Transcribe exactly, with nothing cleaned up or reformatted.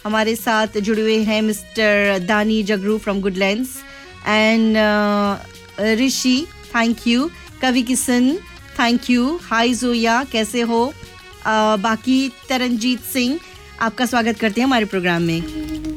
हमारे साथ जुड़े हुए हैं मिस्टर दानी जगरू from Goodlands and Rishi, thank you. कवि किशन, थैंक यू। हाय जोया, कैसे हो? uh, बाकी तरनजीत सिंह, आपका स्वागत करते हैं हमारे प्रोग्राम में।